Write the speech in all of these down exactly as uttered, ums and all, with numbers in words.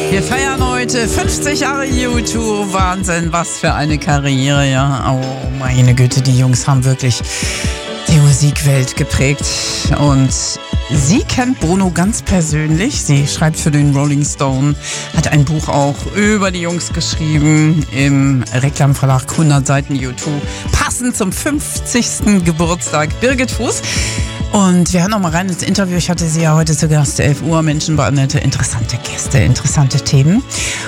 Wir feiern heute fünfzig Jahre U zwei. Wahnsinn, was für eine Karriere, ja. Oh meine Güte, die Jungs haben wirklich die Musikwelt geprägt. Und sie kennt Bono ganz persönlich. Sie schreibt für den Rolling Stone, hat ein Buch auch über die Jungs geschrieben im Reklamverlag, hundert Seiten U zwei, passend zum fünfzigsten Geburtstag. Birgit Fuß. Und wir hören noch mal rein ins Interview. Ich hatte sie ja heute zu Gast, elf Uhr, Menschen bei Annette. Interessante Gäste, interessante Themen.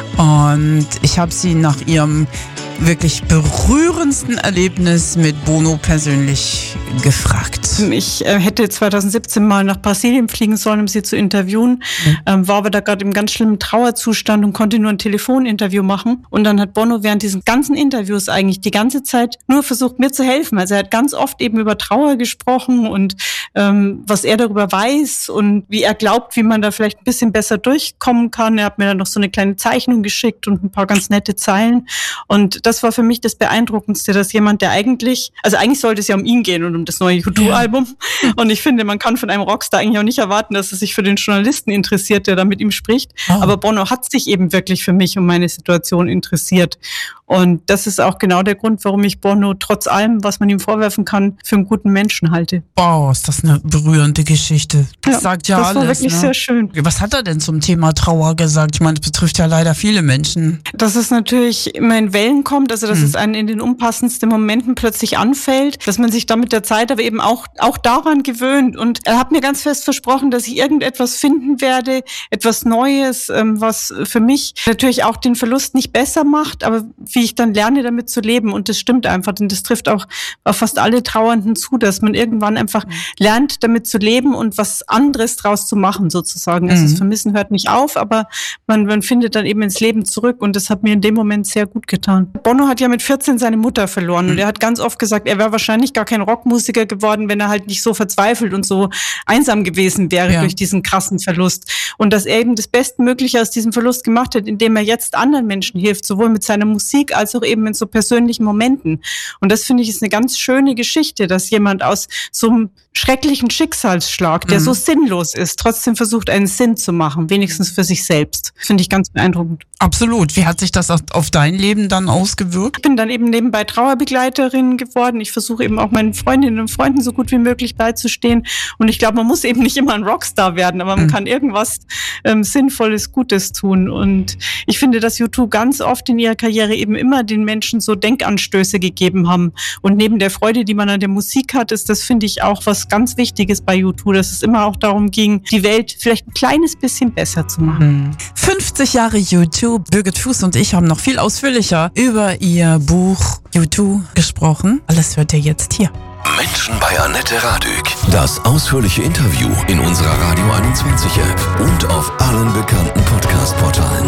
Und ich habe sie nach ihrem wirklich berührendsten Erlebnis mit Bono persönlich gefragt. Ich äh, hätte zweitausendsiebzehn mal nach Brasilien fliegen sollen, um sie zu interviewen, mhm. ähm, war aber da gerade im ganz schlimmen Trauerzustand und konnte nur ein Telefoninterview machen. Und dann hat Bono während diesen ganzen Interviews eigentlich die ganze Zeit nur versucht, mir zu helfen. Also er hat ganz oft eben über Trauer gesprochen und ähm, was er darüber weiß und wie er glaubt, wie man da vielleicht ein bisschen besser durchkommen kann. Er hat mir dann noch so eine kleine Zeichnung geschickt und ein paar ganz nette Zeilen. Und das war für mich das Beeindruckendste, dass jemand, der eigentlich, also eigentlich sollte es ja um ihn gehen und um das neue U zwei Album. Ja. Und ich finde, man kann von einem Rockstar eigentlich auch nicht erwarten, dass er sich für den Journalisten interessiert, der da mit ihm spricht. Oh. Aber Bono hat sich eben wirklich für mich und meine Situation interessiert. Und das ist auch genau der Grund, warum ich Bono trotz allem, was man ihm vorwerfen kann, für einen guten Menschen halte. Wow, ist das eine berührende Geschichte. Das ja, sagt ja das alles. Das war wirklich ne? sehr schön. Was hat er denn zum Thema Trauer gesagt? Ich meine, das betrifft ja leider viele Menschen. Dass es natürlich immer in Wellen kommt, also dass hm. es einen in den unpassendsten Momenten plötzlich anfällt, dass man sich dann mit der Zeit aber eben auch, auch daran gewöhnt. Und er hat mir ganz fest versprochen, dass ich irgendetwas finden werde, etwas Neues, ähm, was für mich natürlich auch den Verlust nicht besser macht, aber wie ich dann lerne, damit zu leben. Und das stimmt einfach. Und das trifft auch auf fast alle Trauernden zu, dass man irgendwann einfach mhm. lernt, damit zu leben und was anderes draus zu machen, sozusagen. Mhm. Also das Vermissen hört nicht auf, aber man, man findet dann eben ins Leben zurück. Und das hat mir in dem Moment sehr gut getan. Bono hat ja mit vierzehn seine Mutter verloren. Mhm. Und er hat ganz oft gesagt, er wäre wahrscheinlich gar kein Rockmusiker geworden, wenn er halt nicht so verzweifelt und so einsam gewesen wäre ja. durch diesen krassen Verlust. Und dass er eben das Bestmögliche aus diesem Verlust gemacht hat, indem er jetzt anderen Menschen hilft, sowohl mit seiner Musik als auch eben in so persönlichen Momenten. Und das finde ich ist eine ganz schöne Geschichte, dass jemand aus so einem schrecklichen Schicksalsschlag, der mhm. so sinnlos ist, trotzdem versucht, einen Sinn zu machen, wenigstens für sich selbst. Finde ich ganz beeindruckend. Absolut. Wie hat sich das auf dein Leben dann ausgewirkt? Ich bin dann eben nebenbei Trauerbegleiterin geworden. Ich versuche eben auch meinen Freundinnen und Freunden so gut wie möglich beizustehen. Und ich glaube, man muss eben nicht immer ein Rockstar werden, aber man mhm. kann irgendwas ähm, Sinnvolles, Gutes tun. Und ich finde, dass U zwei ganz oft in ihrer Karriere eben immer den Menschen so Denkanstöße gegeben haben. Und neben der Freude, die man an der Musik hat, ist das, finde ich, auch was ganz Wichtiges bei U zwei, dass es immer auch darum ging, die Welt vielleicht ein kleines bisschen besser zu machen. fünfzig Jahre U zwei. Birgit Fuß und ich haben noch viel ausführlicher über ihr Buch U zwei gesprochen. Alles hört ihr jetzt hier. Menschen bei Annette Radück. Das ausführliche Interview in unserer Radio einundzwanzig App und auf allen bekannten Podcast-Portalen.